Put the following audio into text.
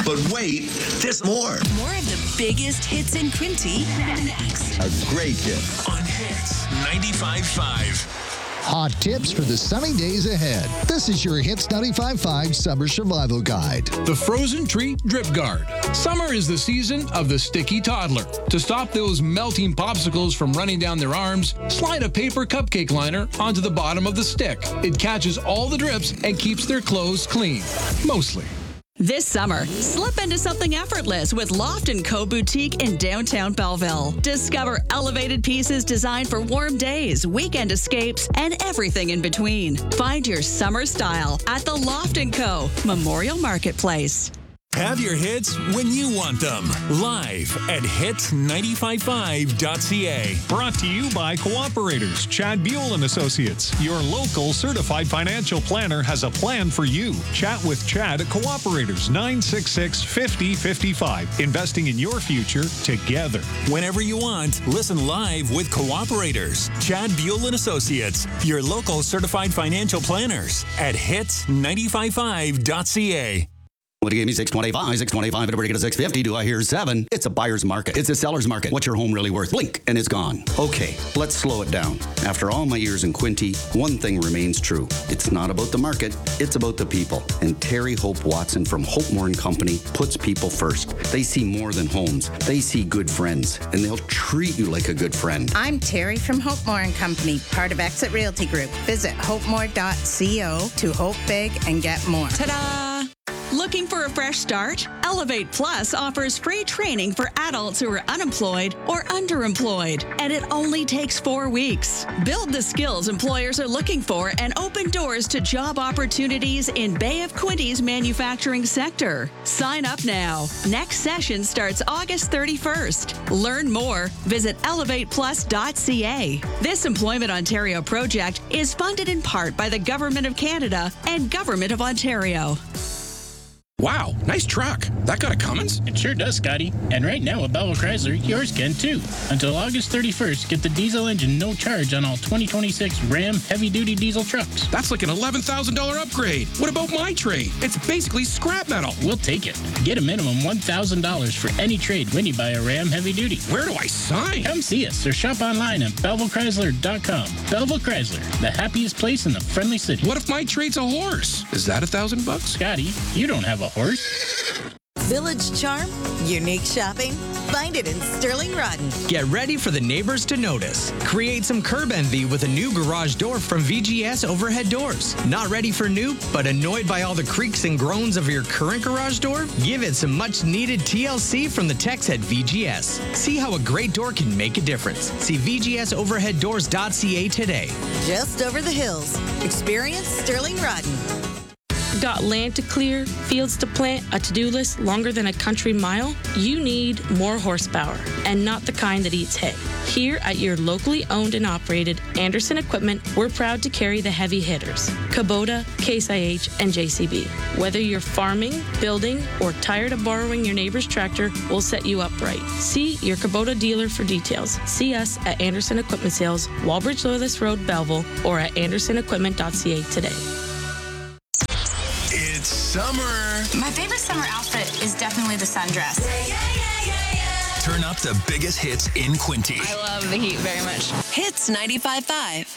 But wait, there's more. More of the biggest hits in Quinty next. A great hit. On Hits 95.5. Hot tips for the sunny days ahead. This is your Hits 95.5 Summer Survival Guide. The Frozen Treat Drip Guard. Summer is the season of the sticky toddler. To stop those melting popsicles from running down their arms, slide a paper cupcake liner onto the bottom of the stick. It catches all the drips and keeps their clothes clean. Mostly. This summer, slip into something effortless with Loft & Co. Boutique in downtown Belleville. Discover elevated pieces designed for warm days, weekend escapes, and everything in between. Find your summer style at the Loft & Co. Memorial Marketplace. Have your hits when you want them. Live at hits955.ca. Brought to you by Cooperators. Chad Buell and Associates. Your local certified financial planner has a plan for you. Chat with Chad at Cooperators. 966-5055. Investing in your future together. Whenever you want, listen live with Cooperators. Chad Buell and Associates. Your local certified financial planners at hits955.ca. Well, you gave me 625 and a break at 650. Do I hear 7? It's a buyer's market. It's a seller's market. What's your home really worth? Blink, and it's gone. Okay, let's slow it down. After all my years in Quinty, one thing remains true. It's not about the market. It's about the people. And Terry Hope Watson from Hope Moore & Company puts people first. They see more than homes. They see good friends, and they'll treat you like a good friend. I'm Terry from Hope Moore & Company, part of Exit Realty Group. Visit hopemore.co to hope big and get more. Ta-da! Looking for a fresh start? Elevate Plus offers free training for adults who are unemployed or underemployed, and it only takes 4 weeks. Build the skills employers are looking for and open doors to job opportunities in Bay of Quinty's manufacturing sector. Sign up now. Next session starts August 31st. Learn more. Visit elevateplus.ca. This Employment Ontario project is funded in part by the Government of Canada and Government of Ontario. Wow, nice truck. That got a Cummins? It sure does, Scotty. And right now at Belleville Chrysler, yours can too. Until August 31st, get the diesel engine no charge on all 2026 Ram heavy-duty diesel trucks. That's like an $11,000 upgrade. What about my trade? It's basically scrap metal. We'll take it. Get a minimum $1,000 for any trade when you buy a Ram heavy-duty. Where do I sign? Come see us or shop online at BellevilleChrysler.com. Belleville Chrysler, the happiest place in the friendly city. What if my trade's a horse? Is that $1,000? Scotty, you don't have a horse. Village charm, unique shopping. Find it in Sterling Rodden. Get ready for the neighbors to notice. Create some curb envy with a new garage door from VGS Overhead Doors. Not ready for new, but annoyed by all the creaks and groans of your current garage door? Give it some much needed TLC from the techs at VGS. See how a great door can make a difference. See VGSOverheadDoors.ca today. Just over the hills. Experience Sterling Rodden. Got land to clear, fields to plant, a to-do list longer than a country mile? You need more horsepower, and not the kind that eats hay. Here at your locally owned and operated Anderson Equipment, we're proud to carry the heavy hitters, Kubota, Case IH, and JCB. Whether you're farming, building, or tired of borrowing your neighbor's tractor, we'll set you up right. See your Kubota dealer for details. See us at Anderson Equipment Sales, Walbridge Loyalist Road, Belleville, or at andersonequipment.ca today. It's summer. My favorite summer outfit is definitely the sundress. Turn up the biggest hits in Quinty. I love the heat very much. Hits 95.5.